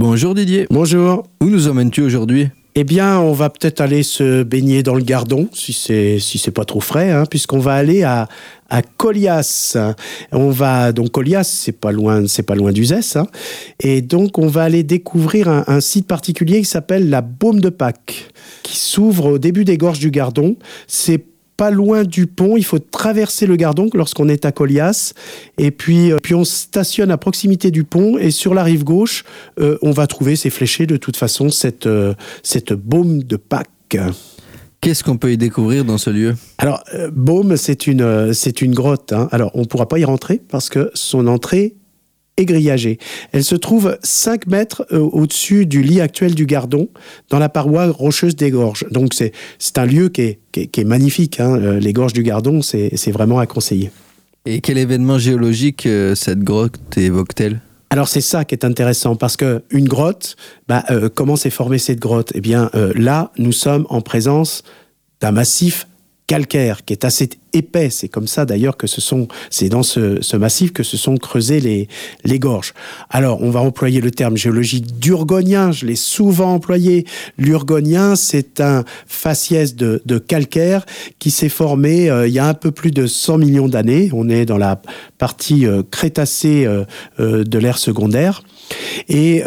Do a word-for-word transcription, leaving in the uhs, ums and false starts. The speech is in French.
Bonjour Didier. Bonjour. Où nous emmènes-tu aujourd'hui ? Eh bien, on va peut-être aller se baigner dans le Gardon, si c'est si c'est pas trop frais, hein, puisqu'on va aller à à Colias. On va donc Colias, c'est pas loin, c'est pas loin d'Uzès, hein, et donc on va aller découvrir un, un site particulier qui s'appelle la Baume de Pâques, qui s'ouvre au début des gorges du Gardon. C'est pas loin du pont, il faut traverser le Gardon lorsqu'on est à Colias, et puis, euh, puis on stationne à proximité du pont, et sur la rive gauche, euh, on va trouver, c'est fléché de toute façon, cette, euh, cette Baume de Pâques. Qu'est-ce qu'on peut y découvrir dans ce lieu ? Alors, euh, Baume, c'est une, euh, c'est une grotte, hein. Alors, on ne pourra pas y rentrer parce que son entrée est grillagée. Elle se trouve cinq mètres euh, au-dessus du lit actuel du Gardon, dans la paroi rocheuse des gorges. Donc, c'est, c'est un lieu qui est, qui est, qui est magnifique, hein. Euh, les gorges du Gardon, c'est, c'est vraiment à conseiller. Et quel événement géologique euh, cette grotte évoque-t-elle ? Alors c'est ça qui est intéressant, parce que une grotte, bah, euh, comment s'est formée cette grotte ? Eh bien euh, là, nous sommes en présence d'un massif calcaire qui est assez épais. C'est comme ça d'ailleurs que ce sont, c'est dans ce, ce massif que se sont creusées les, les gorges. Alors on va employer le terme géologique d'urgonien, je l'ai souvent employé. L'urgonien, c'est un faciès de, de calcaire qui s'est formé euh, il y a un peu plus de cent millions d'années. On est dans la partie euh, crétacée euh, euh, de l'ère secondaire. Et